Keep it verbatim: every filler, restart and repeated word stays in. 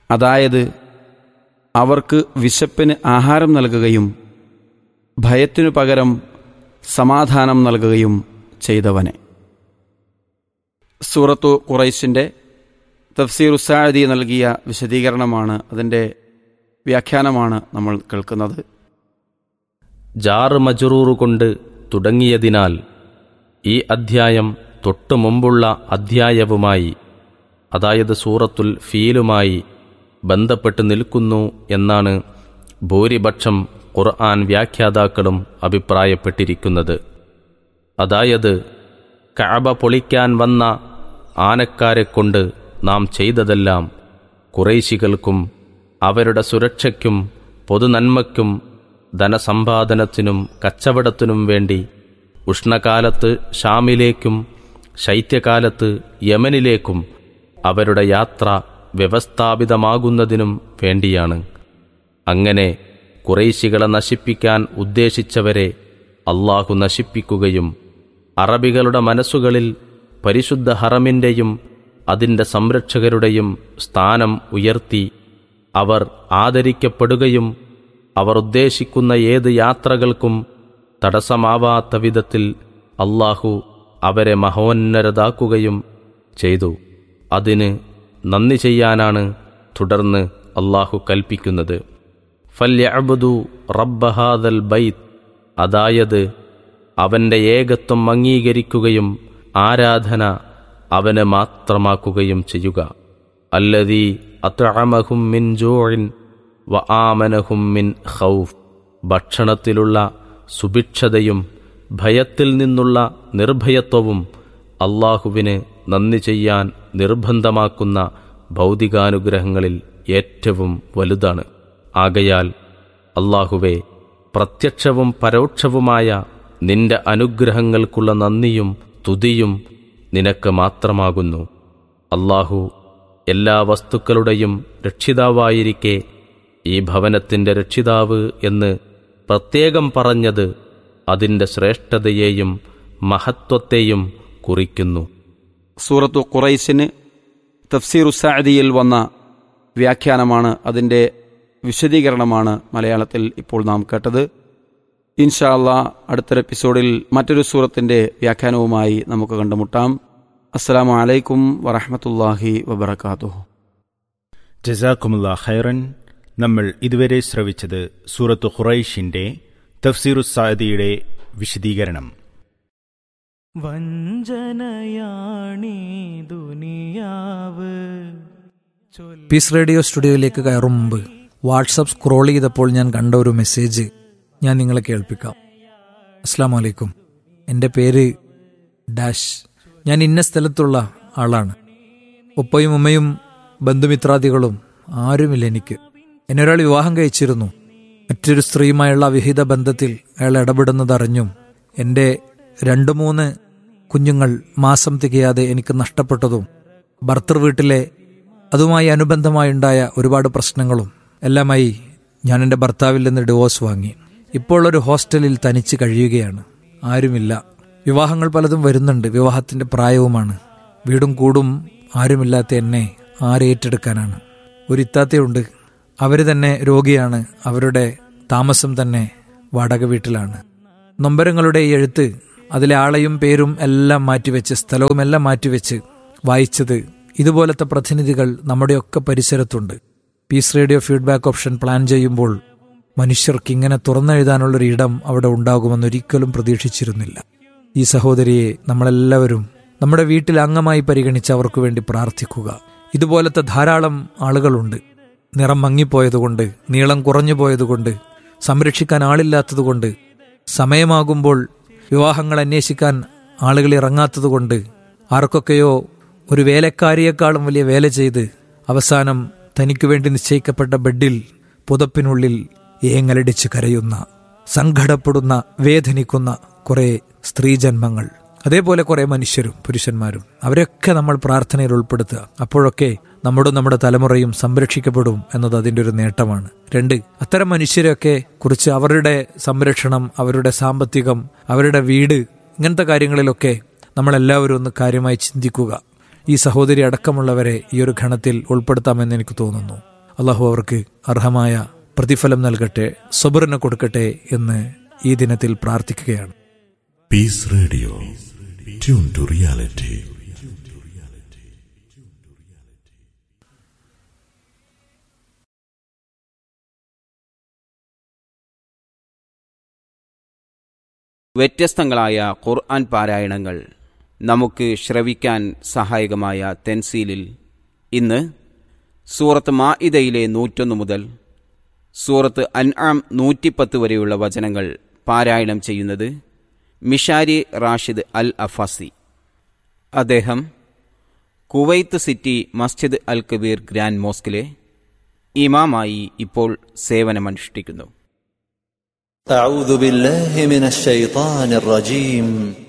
അതായത് അവർക്ക് വിശപ്പിന് ആഹാരം നൽകുകയും ഭയത്തിനു പകരം സമാധാനം നൽകുകയും ചെയ്തവനെ. സൂറത്തു ഖുറൈശിൻ്റെ തഫ്സീർ ഉസ്സാഅദി നൽകിയ വിശദീകരണമാണ്, അതിൻ്റെ വ്യാഖ്യാനമാണ് നമ്മൾ കേൾക്കുന്നത്. ജാർ മജ്റൂർ കൊണ്ട് തുടങ്ങിയതിനാൽ ഈ അധ്യായം തൊട്ടു മുമ്പുള്ള അധ്യായവുമായി, അതായത് സൂറത്തുൽ ഫീലുമായി ബന്ധപ്പെട്ട് നിൽക്കുന്നു എന്നാണ് ഭൂരിപക്ഷം ഖുർആൻ വ്യാഖ്യാതാക്കളും അഭിപ്രായപ്പെട്ടിരിക്കുന്നത്. അതായത് കഅബ പൊളിക്കാൻ വന്ന ആനക്കാരെക്കൊണ്ട് നാം ചെയ്തതെല്ലാം ഖുറൈശികൾക്കും അവരുടെ സുരക്ഷയ്ക്കും പൊതുനന്മയ്ക്കും ധനസമ്പാദനത്തിനും കച്ചവടത്തിനും വേണ്ടി ഉഷ്ണകാലത്ത് ഷാമിലേക്കും ശൈത്യകാലത്ത് യമനിലേക്കും അവരുടെ യാത്ര വ്യവസ്ഥാപിതമാകുന്നതിനും വേണ്ടിയാണ്. അങ്ങനെ ഖുറൈശികളെ നശിപ്പിക്കാൻ ഉദ്ദേശിച്ചവരെ അല്ലാഹു നശിപ്പിക്കുകയും അറബികളുടെ മനസ്സുകളിൽ പരിശുദ്ധ ഹറമിൻ്റെയും അതിൻ്റെ സംരക്ഷകരുടെയും സ്ഥാനം ഉയർത്തി അവർ ആദരിക്കപ്പെടുകയും അവർ ഉദ്ദേശിക്കുന്ന ഏത് യാത്രകൾക്കും തടസ്സമാവാത്ത വിധത്തിൽ അല്ലാഹു അവരെ മഹോന്നതരാക്കുകയും ചെയ്തു. അതിന് നന്ദി ചെയ്യാനാണ് തുടർന്ന് അല്ലാഹു കൽപ്പിക്കുന്നത്. ഫല്യഅബ്ദു റബ്ബ ഹാദൽ ബൈത്ത്, അതായത് അവൻ്റെ ഏകത്വം അംഗീകരിക്കുകയും ആരാധന അവന് മാത്രമാക്കുകയും ചെയ്യുക. അല്ലദീ അത്അമഹും മിൻ ജൂഇൻ വ ആമനഹും മിൻ ഖൗഫ്, ഭക്ഷണത്തിലുള്ള സുഭിക്ഷതയും ഭയത്തിൽ നിന്നുള്ള നിർഭയത്വവും അല്ലാഹുവിന് നന്ദി ചെയ്യാൻ നിർബന്ധമാക്കുന്ന ഭൗതികാനുഗ്രഹങ്ങളിൽ ഏറ്റവും വലുതാണ്. ആകയാൽ അല്ലാഹുവേ, പ്രത്യക്ഷവും പരോക്ഷവുമായ നിന്റെ അനുഗ്രഹങ്ങൾക്കുള്ള നന്ദിയും തുതിയും നിനക്ക് മാത്രമാകുന്നു. അല്ലാഹു എല്ലാ വസ്തുക്കളുടെയും രക്ഷിതാവായിരിക്കെ ഈ ഭവനത്തിൻ്റെ രക്ഷിതാവ് എന്ന് പ്രത്യേകം പറഞ്ഞത് അതിൻ്റെ ശ്രേഷ്ഠതയെയും മഹത്വത്തെയും കുറിക്കുന്നു. സൂറത്തു ഖുറൈശിന് തഫ്സീർ ഉസ്സാഅദിയിൽ വന്ന വ്യാഖ്യാനമാണ്, അതിൻ്റെ വിശദീകരണമാണ് മലയാളത്തിൽ ഇപ്പോൾ നാം കേട്ടത്. ഇൻഷാ അല്ലാഹ് അടുത്തൊരു എപ്പിസോഡിൽ മറ്റൊരു സൂറത്തിൻ്റെ വ്യാഖ്യാനവുമായി നമുക്ക് കണ്ടുമുട്ടാം. അസ്സലാമു അലൈക്കും വറഹ്മത്തുള്ളാഹി വബറകാതുഹു. ജസാക്കുമുല്ലാഹ് ഖൈറൻ. നമ്മൾ ഇതുവരെ ശ്രവിച്ചത് സൂറത്തു ഖുറൈശിന്റെ തഫ്സീറു സഅദിയുടെ വിശദീകരണം. വഞ്ചനയാണീ ദുനിയാവ്. പീസ് റേഡിയോ സ്റ്റുഡിയോയിലേക്ക് കയറും മുമ്പ് വാട്സപ്പ് സ്ക്രോൾ ചെയ്തപ്പോൾ ഞാൻ കണ്ട ഒരു മെസ്സേജ് ഞാൻ നിങ്ങളെ കേൾപ്പിക്കാം. അസ്സലാമു അലൈക്കും, എൻ്റെ പേര് ഡാഷ്. ഞാൻ ഇന്ന സ്ഥലത്തുള്ള ആളാണ്. ഉപ്പയും ഉമ്മയും ബന്ധുമിത്രാദികളും ആരുമില്ല എനിക്ക്. എന്നെ ഒരാൾ വിവാഹം കഴിച്ചിരുന്നു. മറ്റൊരു സ്ത്രീയുമായുള്ള അവിഹിത ബന്ധത്തിൽ അയാൾ ഇടപെടുന്നതറിഞ്ഞും എൻ്റെ രണ്ടു മൂന്ന് കുഞ്ഞുങ്ങൾ മാസം തികയാതെ എനിക്ക് നഷ്ടപ്പെട്ടതും ഭർത്തൃ വീട്ടിലെ അതുമായി അനുബന്ധമായുണ്ടായ ഒരുപാട് പ്രശ്നങ്ങളും എല്ലാമായി ഞാൻ എൻ്റെ ഭർത്താവിൽ നിന്ന് ഡിവോഴ്സ് വാങ്ങി. ഇപ്പോൾ ഒരു ഹോസ്റ്റലിൽ തനിച്ച് കഴിയുകയാണ്. ആരുമില്ല. വിവാഹങ്ങൾ പലതും വരുന്നുണ്ട്. വിവാഹത്തിൻ്റെ പ്രായവുമാണ്. വീടും കൂടും ആരുമില്ലാത്ത എന്നെ ആരേറ്റെടുക്കാനാണ്. ഒരു ഇത്താത്തയുണ്ട്. അവർ തന്നെ രോഗിയാണ്. അവരുടെ താമസം തന്നെ വാടക വീട്ടിലാണ്. നൊമ്പരങ്ങളുടെ ഈ എഴുത്ത്, അതിലെ ആളെയും പേരും എല്ലാം മാറ്റിവെച്ച് സ്ഥലവും എല്ലാം മാറ്റിവെച്ച് വായിച്ചത് ഇതുപോലത്തെ പ്രതിനിധികൾ നമ്മുടെയൊക്കെ പരിസരത്തുണ്ട്. Piece radio feedback option plan ചെയ്യുമ്പോൾ മനുഷ്യർക്ക് ഇങ്ങനെ തുറന്നെഴുതാനുള്ളൊരു ഇടം അവിടെ ഉണ്ടാകുമെന്നൊരിക്കലും പ്രതീക്ഷിച്ചിരുന്നില്ല. ഈ സഹോദരിയെ നമ്മളെല്ലാവരും നമ്മുടെ വീട്ടിൽ അംഗമായി പരിഗണിച്ച് അവർക്ക് വേണ്ടി പ്രാർത്ഥിക്കുക. ഇതുപോലത്തെ ധാരാളം ആളുകളുണ്ട്. നിറം മങ്ങിപ്പോയതുകൊണ്ട്, നീളം കുറഞ്ഞു പോയതുകൊണ്ട്, സംരക്ഷിക്കാൻ ആളില്ലാത്തതുകൊണ്ട്, സമയമാകുമ്പോൾ വിവാഹങ്ങൾ അന്വേഷിക്കാൻ ആളുകൾ ഇറങ്ങാത്തതുകൊണ്ട്, ആർക്കൊക്കെയോ ഒരു വേലക്കാരിയേക്കാളും വലിയ വേല ചെയ്ത് അവസാനം തനിക്കു വേണ്ടി നിശ്ചയിക്കപ്പെട്ട ബെഡിൽ പുതപ്പിനുള്ളിൽ ഏങ്ങലടിച്ച് കരയുന്ന, സങ്കടപ്പെടുന്ന, വേദനിക്കുന്ന കുറെ സ്ത്രീജന്മങ്ങൾ, അതേപോലെ കുറെ മനുഷ്യരും പുരുഷന്മാരും, അവരൊക്കെ നമ്മൾ പ്രാർത്ഥനയിൽ ഉൾപ്പെടുത്തുക. അപ്പോഴൊക്കെ നമ്മുടെ നമ്മുടെ തലമുറയും സംരക്ഷിക്കപ്പെടും എന്നത് അതിൻ്റെ ഒരു നേട്ടമാണ്. രണ്ട്, അത്തരം മനുഷ്യരെയൊക്കെ കുറിച്ച് അവരുടെ സംരക്ഷണം, അവരുടെ സാമ്പത്തികം, അവരുടെ വീട്, ഇങ്ങനത്തെ കാര്യങ്ങളിലൊക്കെ നമ്മളെല്ലാവരും ഒന്ന് കാര്യമായി ചിന്തിക്കുക. ഈ സഹോദരി അടക്കമുള്ളവരെ ഈ ഒരു ഘണത്തിൽ ഉൾപ്പെടുത്താമെന്ന് എനിക്ക് തോന്നുന്നു. അള്ളാഹു അവർക്ക് അർഹമായ പ്രതിഫലം നൽകട്ടെ, സബറിന് കൊടുക്കട്ടെ എന്ന് ഈ ദിനത്തിൽ പ്രാർത്ഥിക്കുകയാണ്. Piece radio, tune to reality. വ്യത്യസ്തങ്ങളായ ഖുർആൻ പാരായണങ്ങൾ നമുക്ക് ശ്രവിക്കാൻ സഹായകമായ തെൻസീലിൽ ഇന്ന് സൂറത്ത് മാഇദയിലെ നൂറ്റൊന്ന് മുതൽ സൂറത്ത് അൻആം നൂറ്റിപ്പത്ത് വരെയുള്ള വചനങ്ങൾ പാരായണം ചെയ്യുന്നത് മിഷാരി റാഷിദ് അൽ അഫാസി. അദ്ദേഹം കുവൈത്ത് സിറ്റി മസ്ജിദ് അൽ കബീർ ഗ്രാൻഡ് മോസ്കിലെ ഇമാമായി ഇപ്പോൾ സേവനമനുഷ്ഠിക്കുന്നു. أعوذ بالله من الشيطان الرجيم